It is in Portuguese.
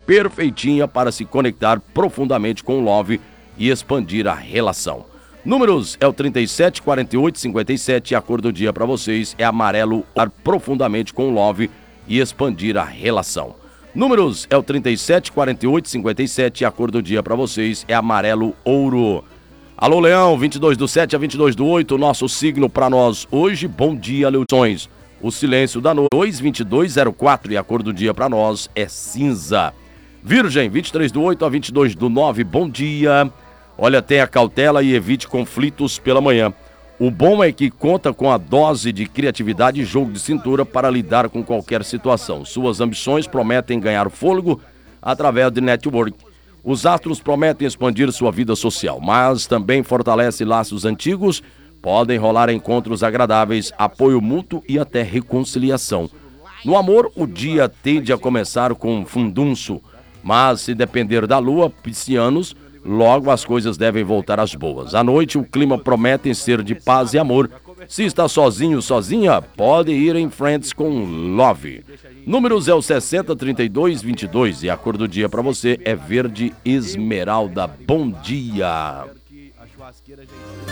perfeitinha para se conectar profundamente com o love e expandir a relação. Números é o 37, 48, 57 e a cor do dia para vocês é amarelo, profundamente com o love e expandir a relação. Números é o 37, 48, 57 e a cor do dia para vocês é amarelo ouro. Alô, Leão, 22/7 a 22/8, nosso signo para nós hoje. Bom dia, Leões. O silêncio da noite, 2/22/04 e a cor do dia para nós é cinza. Virgem, 23/8 a 22/9, bom dia. Olha, tenha cautela e evite conflitos pela manhã. O bom é que conta com a dose de criatividade e jogo de cintura para lidar com qualquer situação. Suas ambições prometem ganhar fôlego através de network. Os astros prometem expandir sua vida social, mas também fortalece laços antigos. Podem rolar encontros agradáveis, apoio mútuo e até reconciliação. No amor, o dia tende a começar com fundunço, mas se depender da lua, piscianos, logo as coisas devem voltar às boas. À noite, o clima promete ser de paz e amor. Se está sozinho, sozinha, pode ir em frente com love. Números é o 60, 32, 22 e a cor do dia para você é verde esmeralda. Bom dia!